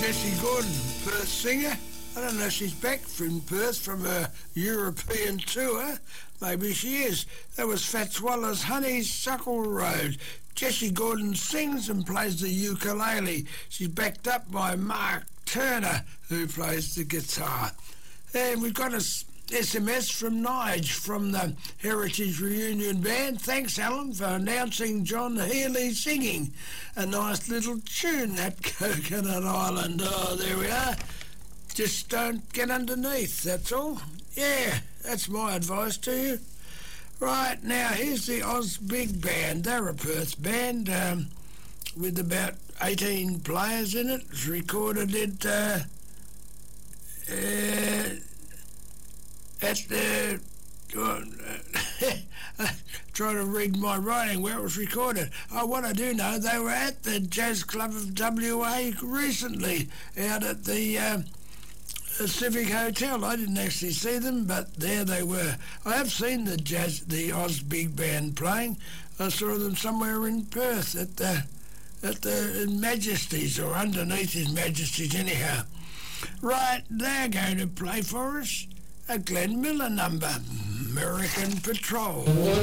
Jessie Gordon, Perth singer. I don't know if she's back from Perth from her European tour. Maybe she is. That was Fats Waller's Honeysuckle Road. Jessie Gordon sings and plays the ukulele. She's backed up by Mark Turner, who plays the guitar. And we've got a SMS from Nige from the Heritage Reunion Band. Thanks, Alan, for announcing John Healy singing. A nice little tune, that Coconut Island. Oh, there we are. Just don't get underneath, that's all. Yeah, that's my advice to you. Right, now here's the Oz Big Band. They're a Perth band with about 18 players in it. It's recorded trying to read my writing where it was recorded. Oh, what I do know, they were at the Jazz Club of WA recently, out at the Civic Hotel. I didn't actually see them, but there they were. I have seen the Oz Big Band playing. I saw them somewhere in Perth at the Majesties, or underneath His Majesties anyhow. Right, they're going to play for us a Glenn Miller number, American Patrol.